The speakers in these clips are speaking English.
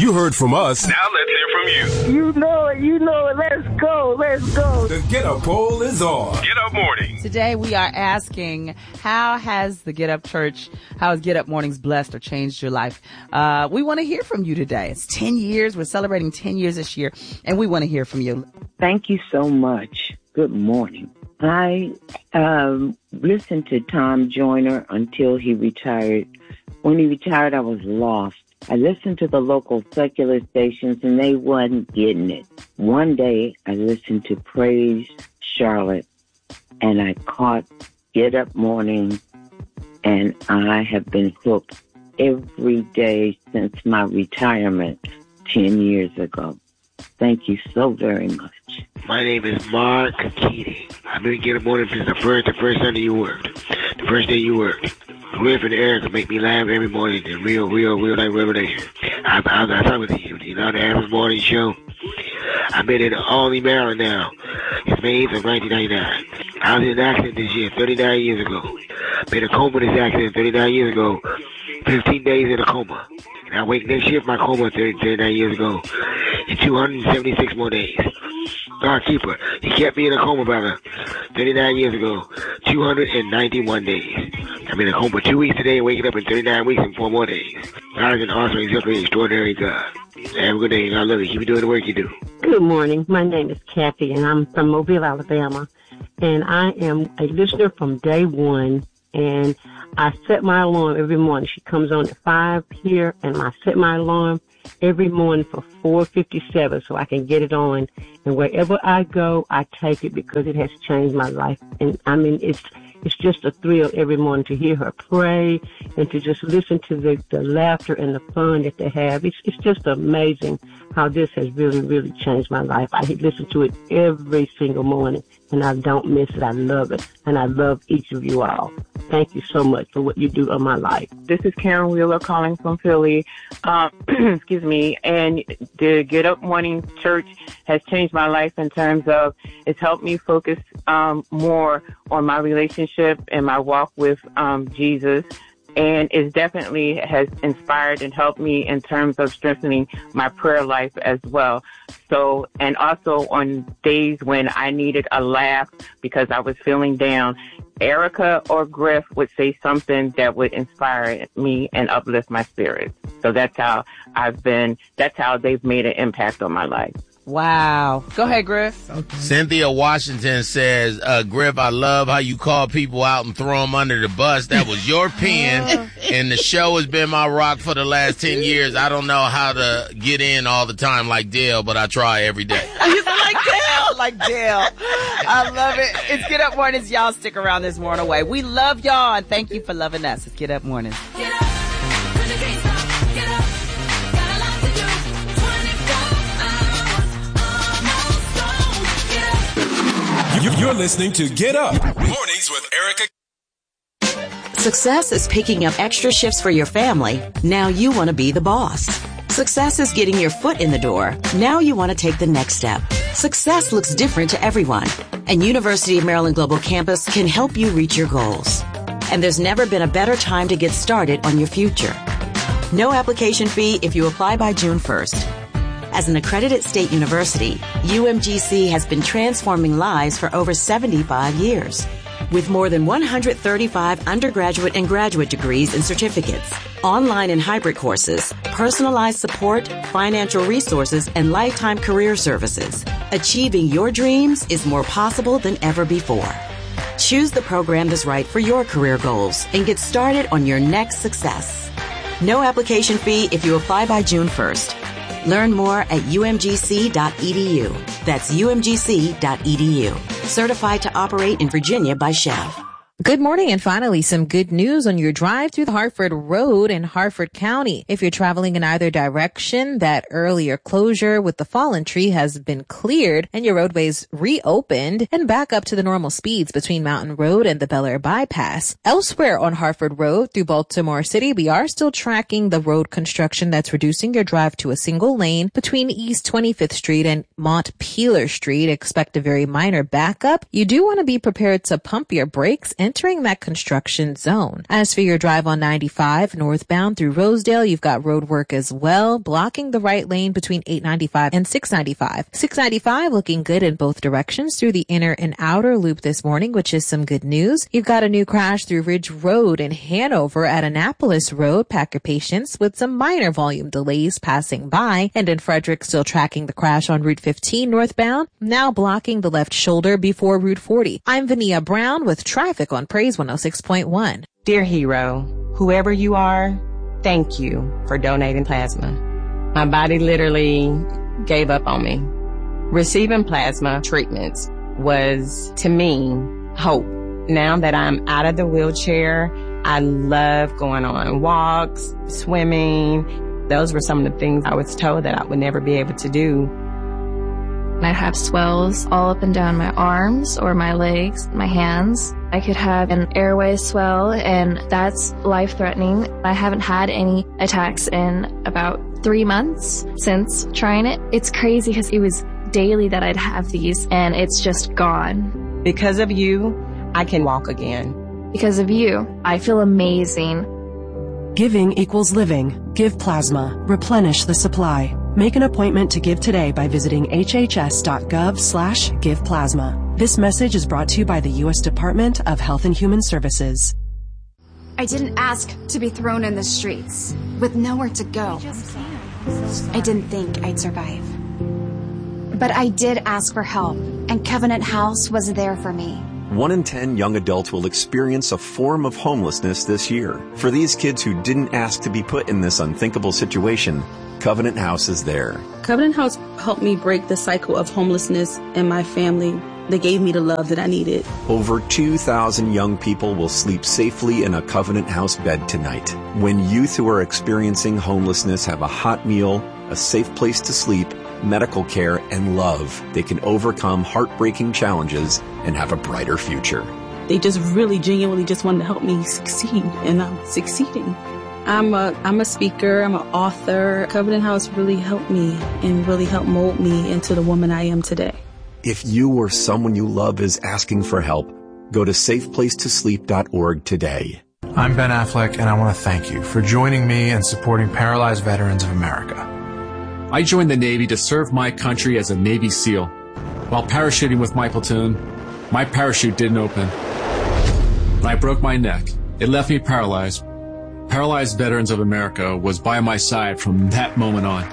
You heard from us. Now let's hear from you. You know it. Let's go. The Get Up poll is on. Get Up Mornings. Today we are asking, how has Get Up Mornings blessed or changed your life? We want to hear from you today. It's 10 years. We're celebrating 10 years this year, and we want to hear from you. Thank you so much. Good morning. I listened to Tom Joyner until he retired. When he retired, I was lost. I listened to the local secular stations, and they wasn't getting it. One day, I listened to Praise Charlotte, and I caught Get Up Morning, and I have been hooked every day since my retirement 10 years ago. Thank you so very much. My name is Mark Keating. I've been Get Up Morning since the first Sunday you worked. The first day you worked. Griff and Erica make me laugh every morning in real life revelation. I talk with you know, the Adams Morning Show. I've been in Albany, Maryland now. It's May 8th of 1999. I was in an accident this year, 39 years ago. Been in a coma this accident 39 years ago. 15 days in a coma. And I wake next year from my coma 39 years ago. In 276 more days. God keeper. He kept me in a coma, brother. 39 years ago. 291 days. I'm in a coma for 2 weeks today, waking up in 39 weeks and 4 more days. God is an awesome, exemplary, extraordinary God. Have a good day, and I love you. Keep doing the work you do. Good morning. My name is Kathy, and I'm from Mobile, Alabama. And I am a listener from day one, and I set my alarm every morning. She comes on at 5 here, and I set my alarm every morning for 4:57 so I can get it on. And wherever I go, I take it because it has changed my life. And I mean, it's just a thrill every morning to hear her pray and to just listen to the laughter and the fun that they have. It's just amazing how this has really, really changed my life. I listen to it every single morning, and I don't miss it. I love it, and I love each of you all. Thank you so much for what you do in my life. This is Karen Wheeler calling from Philly. Excuse me. And the Get Up Morning Church has changed my life in terms of it's helped me focus more on my relationship and my walk with Jesus. And it definitely has inspired and helped me in terms of strengthening my prayer life as well. So, and also on days when I needed a laugh because I was feeling down, Erica or Griff would say something that would inspire me and uplift my spirits. So that's how they've made an impact on my life. Wow. Go ahead, Griff. Cynthia Washington says, Griff, I love how you call people out and throw them under the bus. That was your pen, and the show has been my rock for the last 10 years. I don't know how to get in all the time like Dale, but I try every day. You like Dale? Like Dale. I love it. It's Get Up Mornings. Y'all stick around this morning away. We love y'all, and thank you for loving us. It's Get Up Mornings. Get up. You're listening to Get Up Mornings with Erica. Success is picking up extra shifts for your family. Now you want to be the boss. Success is getting your foot in the door. Now you want to take the next step. Success looks different to everyone, and University of Maryland Global Campus can help you reach your goals. And there's never been a better time to get started on your future. No application fee if you apply by June 1st. As an accredited state university, UMGC has been transforming lives for over 75 years. With more than 135 undergraduate and graduate degrees and certificates, online and hybrid courses, personalized support, financial resources, and lifetime career services, achieving your dreams is more possible than ever before. Choose the program that's right for your career goals and get started on your next success. No application fee if you apply by June 1st. Learn more at umgc.edu. That's umgc.edu. Certified to operate in Virginia by Chev. Good morning, and finally some good news on your drive through the Hartford Road in Hartford County. If you're traveling in either direction, that earlier closure with the fallen tree has been cleared and your roadways reopened and back up to the normal speeds between Mountain Road and the Bel Air Bypass. Elsewhere on Hartford Road through Baltimore City, we are still tracking the road construction that's reducing your drive to a single lane between East 25th Street and Montpelier Street. Expect a very minor backup. You do want to be prepared to pump your brakes and entering that construction zone. As for your drive on 95 northbound through Rosedale, you've got road work as well, blocking the right lane between 895 and 695. 695 looking good in both directions through the inner and outer loop this morning, which is some good news. You've got a new crash through Ridge Road in Hanover at Annapolis Road. Pack your patience with some minor volume delays passing by. And in Frederick, still tracking the crash on Route 15 northbound, now blocking the left shoulder before Route 40. I'm Vania Brown with traffic on Praise 106.1. Dear hero, whoever you are, thank you for donating plasma. My body literally gave up on me. Receiving plasma treatments was, to me, hope. Now that I'm out of the wheelchair, I love going on walks, swimming. Those were some of the things I was told that I would never be able to do. I have swells all up and down my arms or my legs, my hands. I could have an airway swell, and that's life-threatening. I haven't had any attacks in about 3 months since trying it. It's crazy because it was daily that I'd have these, and it's just gone. Because of you, I can walk again. Because of you, I feel amazing. Giving equals living. Give plasma. Replenish the supply. Make an appointment to give today by visiting hhs.gov/giveplasma. This message is brought to you by the U.S. Department of Health and Human Services. I didn't ask to be thrown in the streets with nowhere to go. I didn't think I'd survive. But I did ask for help, and Covenant House was there for me. 1 in 10 young adults will experience a form of homelessness this year. For these kids who didn't ask to be put in this unthinkable situation, Covenant House is there. Covenant House helped me break the cycle of homelessness in my family. They gave me the love that I needed. Over 2,000 young people will sleep safely in a Covenant House bed tonight. When youth who are experiencing homelessness have a hot meal, a safe place to sleep, medical care, and love, they can overcome heartbreaking challenges and have a brighter future. They just really genuinely just wanted to help me succeed, and I'm succeeding. I'm a speaker, I'm an author. Covenant House really helped me and really helped mold me into the woman I am today. If you or someone you love is asking for help, go to safeplacetosleep.org today. I'm Ben Affleck, and I want to thank you for joining me and supporting Paralyzed Veterans of America. I joined the Navy to serve my country as a Navy SEAL. While parachuting with my platoon, my parachute didn't open. When I broke my neck, it left me paralyzed. Paralyzed Veterans of America was by my side from that moment on.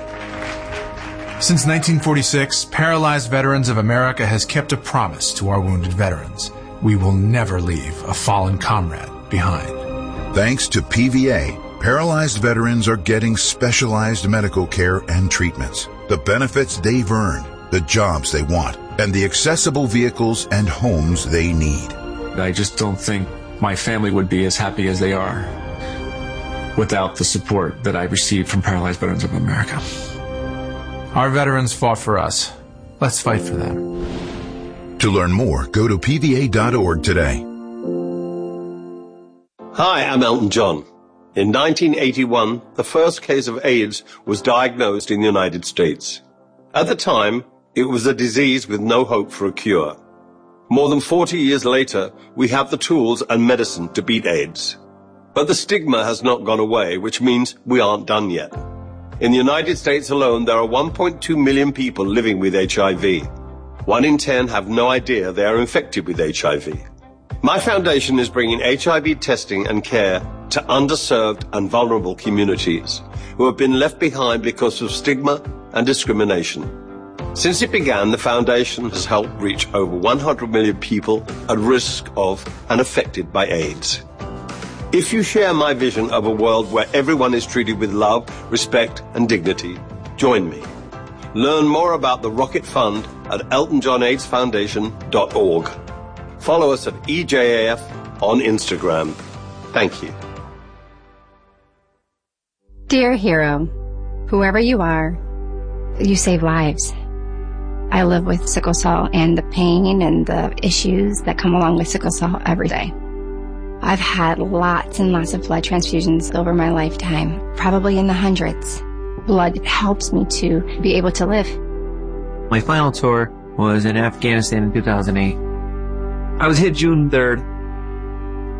Since 1946, Paralyzed Veterans of America has kept a promise to our wounded veterans. We will never leave a fallen comrade behind. Thanks to PVA, paralyzed veterans are getting specialized medical care and treatments, the benefits they've earned, the jobs they want, and the accessible vehicles and homes they need. I just don't think my family would be as happy as they are without the support that I received from Paralyzed Veterans of America. Our veterans fought for us. Let's fight for them. To learn more, go to pva.org today. Hi, I'm Elton John. In 1981, the first case of AIDS was diagnosed in the United States. At the time, it was a disease with no hope for a cure. More than 40 years later, we have the tools and medicine to beat AIDS. But the stigma has not gone away, which means we aren't done yet. In the United States alone, there are 1.2 million people living with HIV. 1 in 10 have no idea they are infected with HIV. My foundation is bringing HIV testing and care to underserved and vulnerable communities who have been left behind because of stigma and discrimination. Since it began, the foundation has helped reach over 100 million people at risk of and affected by AIDS. If you share my vision of a world where everyone is treated with love, respect, and dignity, join me. Learn more about the Rocket Fund at eltonjohnaidsfoundation.org. Follow us at EJAF on Instagram. Thank you. Dear hero, whoever you are, you save lives. I live with sickle cell and the pain and the issues that come along with sickle cell every day. I've had lots and lots of blood transfusions over my lifetime, probably in the hundreds. Blood helps me to be able to live. My final tour was in Afghanistan in 2008. I was hit June 3rd.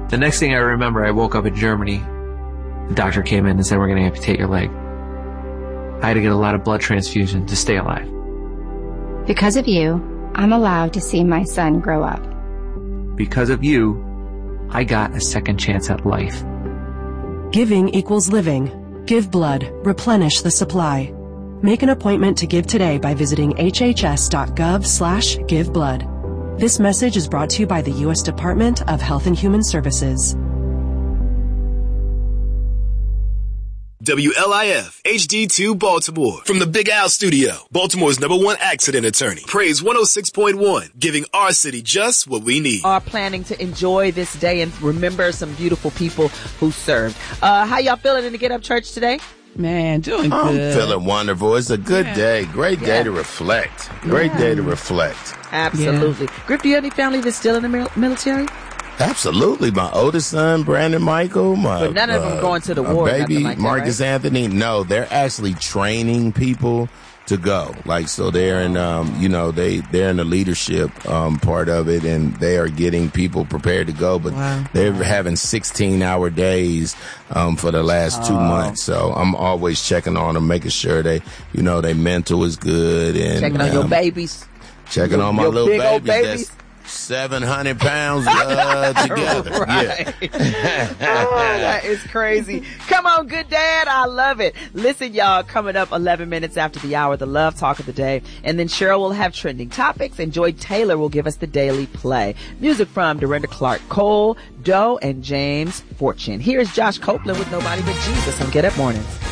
The next thing I remember, I woke up in Germany. The doctor came in and said, we're going to amputate your leg. I had to get a lot of blood transfusion to stay alive. Because of you, I'm allowed to see my son grow up. Because of you, I got a second chance at life. Giving equals living. Give blood. Replenish the supply. Make an appointment to give today by visiting hhs.gov/giveblood. This message is brought to you by the U.S. Department of Health and Human Services. WLIF HD2 Baltimore. From the Big Al Studio, Baltimore's #1 accident attorney. Praise 106.1, giving our city just what we need. Are planning to enjoy this day and remember some beautiful people who served. How y'all feeling in the Get Up Church today? Man, doing I'm good. feeling wonderful. It's a good day. Great day to reflect. Great day to reflect. Absolutely. Griff, do you have any family that's still in the military? Absolutely. My oldest son, Brandon Michael. But none of them going to the war. Baby, like Marcus that, right? Anthony. No, they're actually training people to go. Like, so they're in, they're in the leadership part of it, and they are getting people prepared to go. But they're having 16-hour days for the last 2 months. So I'm always checking on them, making sure they, their mental is good. And checking on your babies. Checking on my your little big old babies. That's 700 pounds together. Right. Yeah. That is crazy. Come on, good dad. I love it. Listen, y'all, coming up 11 minutes after the hour, the Love Talk of the Day. And then Cheryl will have trending topics, and Joy Taylor will give us the Daily Play. Music from Dorinda Clark Cole, Doe, and James Fortune. Here's Josh Copeland with Nobody But Jesus on Get Up Mornings.